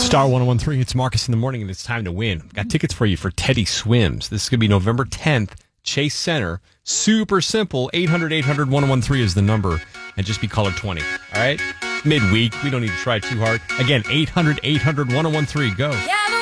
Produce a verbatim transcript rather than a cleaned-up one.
Star one oh one three, it's Marcus in the morning, and it's time to win. Got tickets for you for Teddy Swims. This is going to be November tenth, Chase Center. Super simple. eight hundred eight hundred one oh one three is the number, and just be caller twenty. All right? Midweek. We don't need to try too hard. Again, eight hundred eight hundred one oh one three. Go. Yeah.